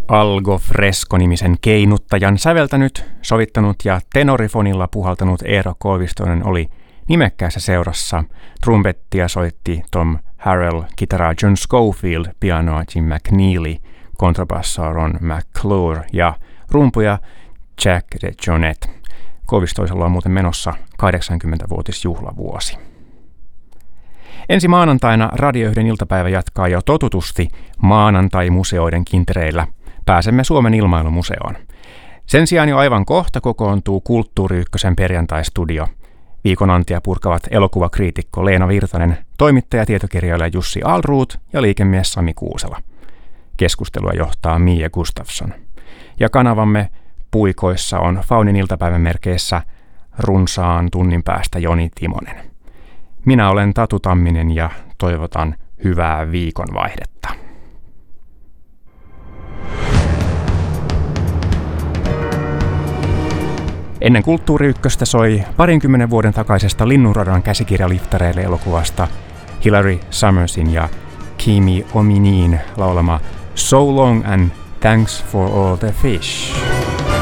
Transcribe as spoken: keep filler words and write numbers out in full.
Algo Fresco-nimisen keinuttajan säveltänyt, sovittanut ja tenorifonilla puhaltanut Eero Koivistoinen oli nimekkäässä seurassa. Trumpettia soitti Tom Harrell, kitaraa John Scofield, pianoa Jim McNeely, kontrabassoa Ron McClure ja rumpuja Jack DeJohnette. Koivistoisella on muuten menossa kahdeksankymmenvuotisjuhlavuosi. Ensi maanantaina Radio yhden iltapäivä jatkaa jo totutusti maanantai-museoiden kintereillä. Pääsemme Suomen ilmailumuseoon. Sen sijaan jo aivan kohta kokoontuu Kulttuuri Ykkösen perjantaistudio. Viikon antia purkavat elokuvakriitikko Leena Virtanen, toimittaja tietokirjailija Jussi Alruut ja liikemies Sami Kuusela. Keskustelua johtaa Mia Gustafsson. Ja kanavamme puikoissa on Faunin iltapäivän merkeissä runsaan tunnin päästä Joni Timonen. Minä olen Tatu Tamminen ja toivotan hyvää viikonvaihdetta. Ennen Kulttuuri Ykköstä soi parinkymmenen vuoden takaisesta Linnunradan käsikirjaliftareille elokuvasta Hilary Summersin ja Kimi Ominiin laulama So Long and Thanks for All the Fish.